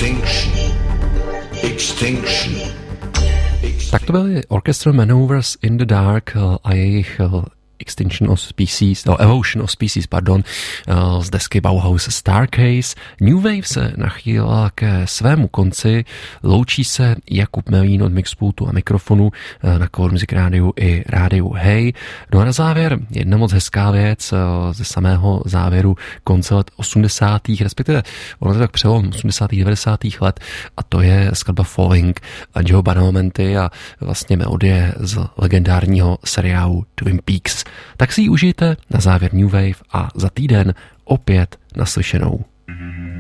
Tak to byly Orchestral Maneuvers in the Dark a jejich Evolution of Species, z desky Bauhaus Starcase. New Wave se nachýlila ke svému konci, loučí se Jakub Melín od Mixpultu a mikrofonu na Color Music Rádiu i Rádiu Hey. No a na závěr jedna moc hezká věc ze samého závěru konce let 80. respektive ono to tak přelom 80. 90. let a to je skladba Falling a Joe Badalamenti a vlastně melodie z legendárního seriálu Twin Peaks. Tak si ji užijte na závěr New Wave a za týden opět naslyšenou.